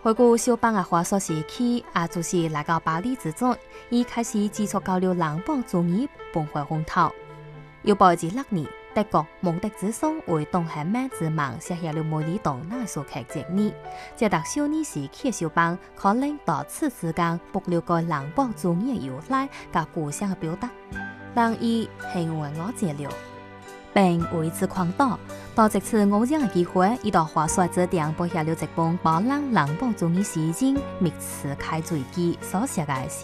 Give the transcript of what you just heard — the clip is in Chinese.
回顾小邦的华硕时期，也就是来到巴黎之前，伊开始接触交流人邦主义崩坏风头。1816年，德国蒙德之松为东汉满之盟写下了梅里东那所客决议，这达少年时期的小邦可能到此之间保留该人邦主义的由来和故乡的表达，但伊幸运我解了，并为之狂倒。到这次偶然的机会，伊到华硕指定播下了一本波兰人邦主义诗经《密词开嘴记》所写的诗。